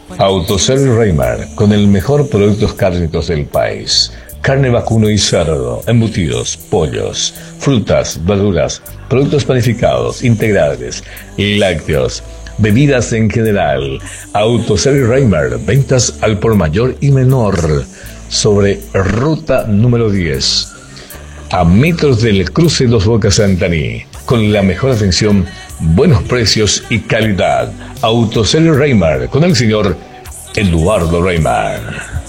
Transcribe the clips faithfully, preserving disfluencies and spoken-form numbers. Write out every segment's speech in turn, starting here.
Autoservicio Reymar, con el mejor productos cárnicos del país. Carne vacuno y cerdo, embutidos, pollos, frutas, verduras, productos panificados, integrales, lácteos, bebidas en general. Autoservicio Reymar, ventas al por mayor y menor. Sobre ruta número diez, a metros del cruce Dos Bocas Santaní, con la mejor atención, buenos precios y calidad. Autoservicio Reymar, con el señor Eduardo Reymar.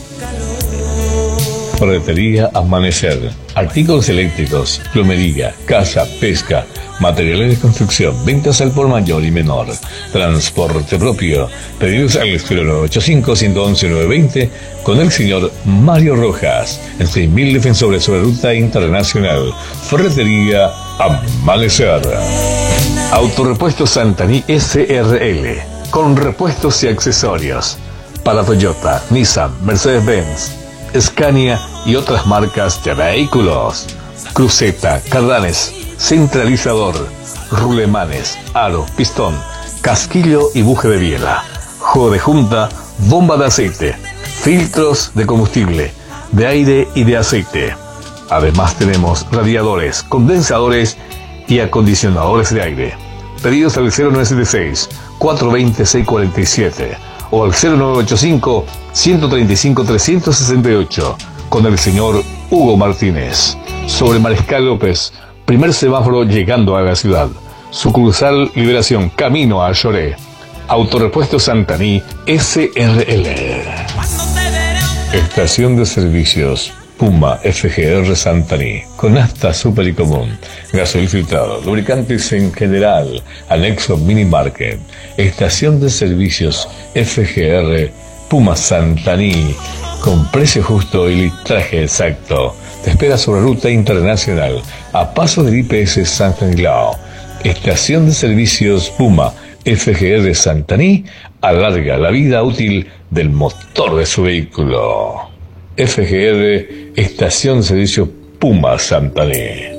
Ferretería Amanecer, artículos eléctricos, plomería, caza, pesca, materiales de construcción, ventas al por mayor y menor, transporte propio, pedidos al cero nueve ocho cinco, uno uno uno, nueve dos cero con el señor Mario Rojas, en seis mil Defensores sobre Ruta Internacional. Ferretería Amanecer. Autorepuestos Santaní S R L, con repuestos y accesorios para Toyota, Nissan, Mercedes-Benz, Scania y otras marcas de vehículos. Cruceta, cardanes, centralizador, rulemanes, aro, pistón, casquillo y buje de biela, juego de junta, bomba de aceite, filtros de combustible, de aire y de aceite. Además tenemos radiadores, condensadores y acondicionadores de aire. Pedidos al cero nueve siete seis, cuatro dos cero, seis cuatro siete o al cero nueve ocho cinco, uno tres cinco, tres seis ocho con el señor Hugo Martínez. Sobre Mariscal López, primer semáforo llegando a la ciudad. Sucursal Liberación, camino a Lloré. Autorepuesto Santaní S R L. Estación de servicios Puma F G R Santaní, con nafta super y común, gasoil filtrado, lubricantes en general, anexo mini market. Estación de servicios F G R Puma Santaní, con precio justo y litraje exacto. Te espera sobre Ruta Internacional, a paso del I P S San Stanislao. Estación de servicios Puma F G R Santaní alarga la vida útil del motor de su vehículo. F G R, Estación de Servicio Puma Santaní.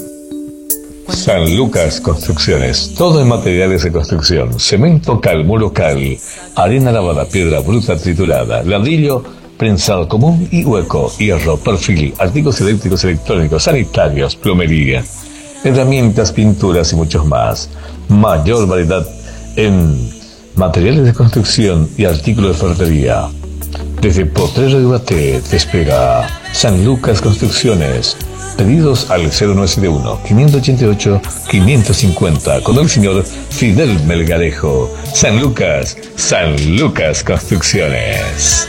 San Lucas Construcciones, todo en materiales de construcción: cemento cal, muro cal, arena lavada, piedra bruta triturada, ladrillo prensado común y hueco, hierro, perfil, artículos eléctricos, electrónicos, sanitarios, plomería, herramientas, pinturas y muchos más. Mayor variedad en materiales de construcción y artículos de ferretería. Desde Potrero de Ubaté te espera San Lucas Construcciones. Pedidos al cero nueve siete uno, cinco ocho ocho, cinco cinco cero con el señor Fidel Melgarejo. San Lucas, San Lucas Construcciones.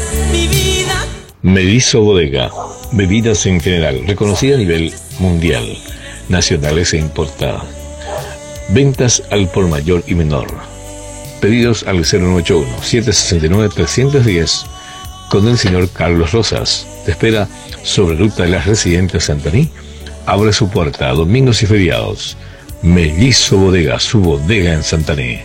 Merizo Bodega, bebidas en general, reconocida a nivel mundial, nacionales e importadas. Ventas al por mayor y menor. Pedidos al cero nueve ocho uno, siete seis nueve, tres uno cero con el señor Carlos Rosas. Te espera sobre Ruta de las Residentes Santaní. Abre su puerta a domingos y feriados. Mellizo Bodega, su bodega en Santaní.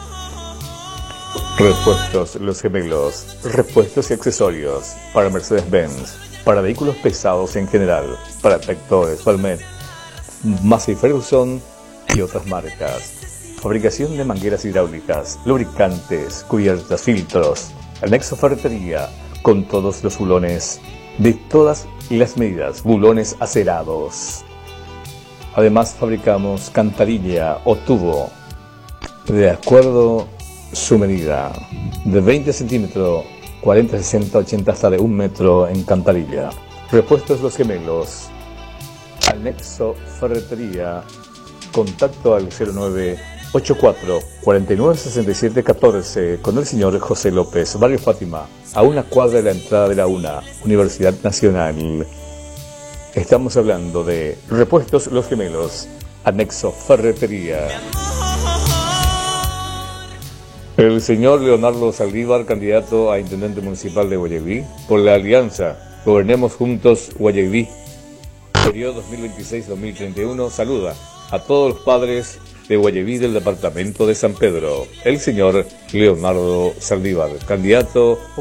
Repuestos Los Gemelos, repuestos y accesorios para Mercedes-Benz, para vehículos pesados en general, para tractores, Valmet, Massey Ferguson y otras marcas. Fabricación de mangueras hidráulicas, lubricantes, cubiertas, filtros, anexo ferretería, con todos los bulones de todas las medidas, bulones acerados. Además fabricamos cantarilla o tubo de acuerdo su medida, de veinte centímetros, cuarenta, sesenta, ochenta hasta de un metro en cantarilla. Repuestos Los Gemelos, anexo ferretería, contacto al cero nueve ocho cuatro, cuarenta y nueve, sesenta y siete, catorce con el señor José López, barrio Fátima, a una cuadra de la entrada de la UNA, Universidad Nacional. Estamos hablando de Repuestos Los Gemelos, anexo ferretería. El señor Leonardo Saldívar, candidato a Intendente Municipal de Guayaquil, por la Alianza Gobernemos Juntos Guayaquil, periodo dos mil veintiséis a dos mil treinta y uno, saluda a todos los padres de Guayaquil del departamento de San Pedro. El señor Leonardo Saldívar, candidato